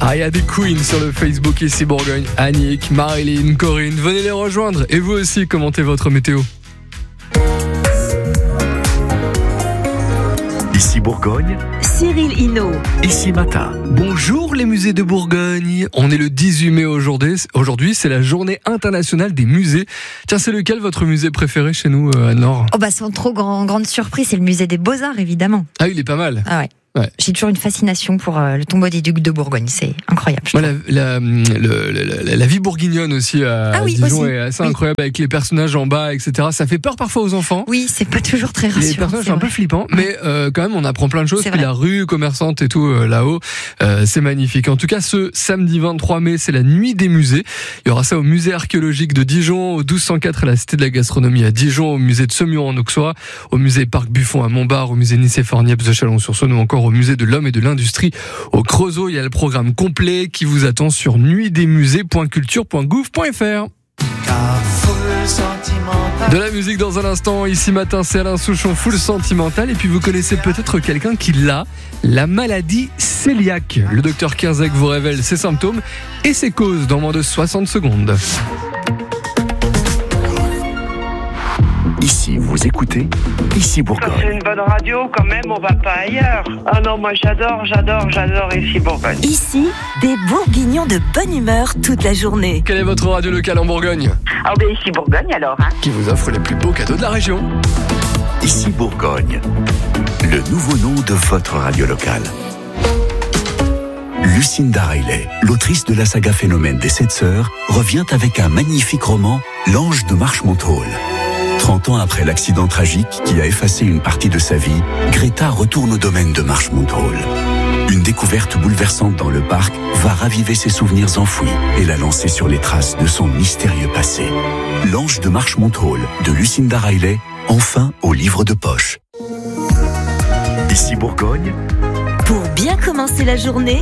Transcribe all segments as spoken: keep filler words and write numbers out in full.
Ah, il y a des queens sur le Facebook ici Bourgogne. Annick, Marilyn, Corinne, venez les rejoindre. Et vous aussi, commentez votre météo. Ici Bourgogne, Cyril Hinault. Ici Matin. Bonjour les musées de Bourgogne. On est le dix-huit mai aujourd'hui. Aujourd'hui, c'est la journée internationale des musées. Tiens, c'est lequel votre musée préféré chez nous, euh, Anne-Laure ? Oh bah sans trop grand, grande surprise, c'est le musée des Beaux-Arts évidemment. Ah, il est pas mal. Ah ouais. Ouais. J'ai toujours une fascination pour euh, le tombeau des ducs de Bourgogne, c'est incroyable. Moi, la, la, le, la, la vie bourguignonne aussi à Ah oui, Dijon aussi. est assez Oui. incroyable avec les personnages en bas, et cetera. Ça fait peur parfois aux enfants. Oui, c'est pas toujours très rassurant. Les personnages c'est sont un vrai. peu flippants, mais euh, quand même on apprend plein de choses. C'est Puis vrai. la rue commerçante et tout euh, là-haut, euh, c'est magnifique. En tout cas, ce samedi vingt-trois mai, c'est la nuit des musées. Il y aura ça au musée archéologique de Dijon, au douze cent quatre à la Cité de la Gastronomie à Dijon, au musée de Semur en Auxois, au musée Parc Buffon à Montbard, au musée Nicéphore-Niepce de Chalon-sur-Saône ou encore au musée de l'Homme et de l'Industrie au Creusot. Il y a le programme complet qui vous attend sur nuit des musées point culture point gouv point f r. De la musique dans un instant, ici matin c'est Alain Souchon, full sentimental. Et puis vous connaissez peut-être quelqu'un qui l'a, la maladie cœliaque. Le docteur Kierzek vous révèle ses symptômes et ses causes dans moins de soixante secondes. Ici vous écoutez, Ici Quand c'est Bourgogne. une bonne radio, quand même, on va pas ailleurs. Ah non, moi j'adore, j'adore, j'adore ici Bourgogne. Ici, des Bourguignons de bonne humeur toute la journée. Quelle est votre radio locale en Bourgogne Ah ben ici Bourgogne alors, hein. qui vous offre les plus beaux cadeaux de la région? Ici Bourgogne, le nouveau nom de votre radio locale. Lucinda Riley, l'autrice de la saga Phénomène des Sept Sœurs, revient avec un magnifique roman, L'Ange de Marshmont-Hall. trente ans après l'accident tragique qui a effacé une partie de sa vie, Greta retourne au domaine de Marshmont-Hall. Une découverte bouleversante dans le parc va raviver ses souvenirs enfouis et la lancer sur les traces de son mystérieux passé. L'Ange de Marshmont-Hall de Lucinda Riley, enfin au livre de poche. Ici Bourgogne, Pour bien commencer la journée,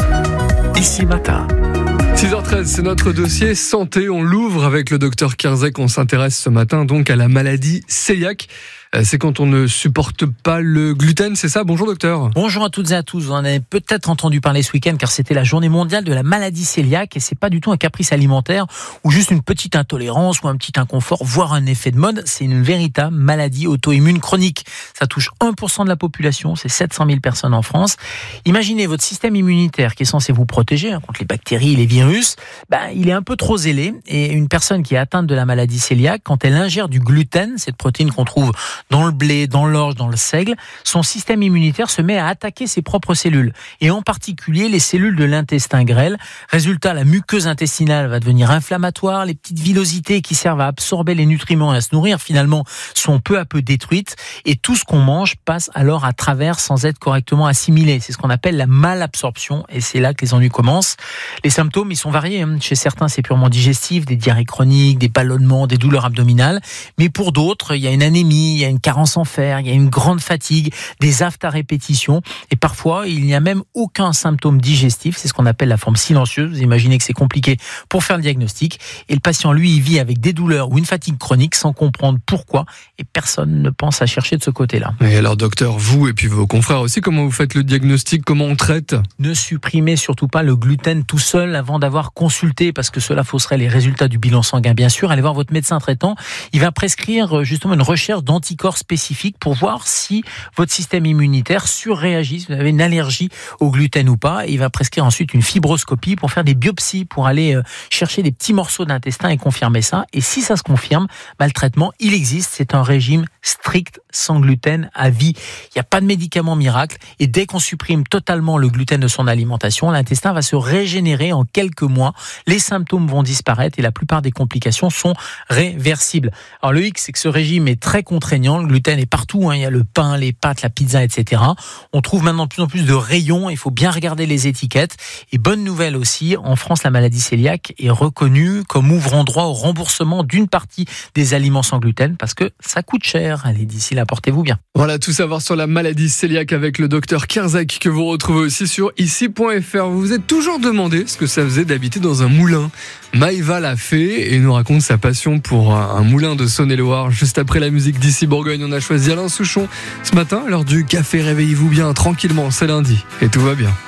Ici Matin. six heures treize, c'est notre dossier santé. On l'ouvre avec le docteur Kierzek. On s'intéresse ce matin donc à la maladie cœliaque. Euh, C'est quand on ne supporte pas le gluten, c'est ça? Bonjour docteur. Bonjour à toutes et à tous. Vous en avez peut-être entendu parler ce week-end car c'était la journée mondiale de la maladie cœliaque et c'est pas du tout un caprice alimentaire ou juste une petite intolérance ou un petit inconfort, voire un effet de mode. C'est une véritable maladie auto-immune chronique. Ça touche un pour cent de la population, c'est sept cent mille personnes en France. Imaginez votre système immunitaire qui est censé vous protéger hein, contre les bactéries et les virus. Ben, il est un peu trop zélé et une personne qui est atteinte de la maladie cœliaque, quand elle ingère du gluten, cette protéine qu'on trouve dans le blé, dans l'orge, dans le seigle, son système immunitaire se met à attaquer ses propres cellules, et en particulier les cellules de l'intestin grêle. Résultat, la muqueuse intestinale va devenir inflammatoire, les petites villosités qui servent à absorber les nutriments et à se nourrir finalement sont peu à peu détruites, et tout ce qu'on mange passe alors à travers sans être correctement assimilé. C'est ce qu'on appelle la malabsorption, et c'est là que les ennuis commencent. Les symptômes, ils sont variés. Chez certains, c'est purement digestif, des diarrhées chroniques, des ballonnements, des douleurs abdominales, mais pour d'autres, il y a une anémie, il y a une carence en fer, il y a une grande fatigue, des aphtes à répétition, et parfois il n'y a même aucun symptôme digestif, c'est ce qu'on appelle la forme silencieuse. Vous imaginez que c'est compliqué pour faire le diagnostic, et le patient lui il vit avec des douleurs ou une fatigue chronique sans comprendre pourquoi, et personne ne pense à chercher de ce côté-là. Et alors docteur, vous et puis vos confrères aussi, comment vous faites le diagnostic? Comment on traite? Ne supprimez surtout pas le gluten tout seul avant d'avoir consulté, parce que cela fausserait les résultats du bilan sanguin bien sûr. Allez voir votre médecin traitant, il va prescrire justement une recherche d'anticorps spécifiques pour voir si votre système immunitaire surréagit, si vous avez une allergie au gluten ou pas, et il va prescrire ensuite une fibroscopie pour faire des biopsies, pour aller chercher des petits morceaux d'intestin et confirmer ça. Et si ça se confirme, bah, le traitement, il existe, c'est un régime strict sans gluten à vie. Il n'y a pas de médicament miracle, et dès qu'on supprime totalement le gluten de son alimentation, l'intestin va se régénérer en quelques mois, les symptômes vont disparaître et la plupart des complications sont réversibles. Alors le hic, c'est que ce régime est très contraignant, le gluten est partout, hein. Il y a le pain, les pâtes, la pizza, et cetera. On trouve maintenant de plus en plus de rayons, il faut bien regarder les étiquettes. Et bonne nouvelle aussi, en France, la maladie cœliaque est reconnue comme ouvrant droit au remboursement d'une partie des aliments sans gluten, parce que ça coûte cher. Allez, d'ici là, portez-vous bien. Voilà, tout savoir sur la maladie cœliaque avec le docteur Kierzek, que vous retrouvez aussi sur ici point f r. Vous vous êtes toujours demandé ce que ça faisait d'habiter dans un moulin. Maïva l'a fait et nous raconte sa passion pour un moulin de Saône-et-Loire. Juste après la musique d'Ici Bourgogne, on a choisi Alain Souchon. Ce matin, à l'heure du café, réveillez-vous bien tranquillement, c'est lundi et tout va bien.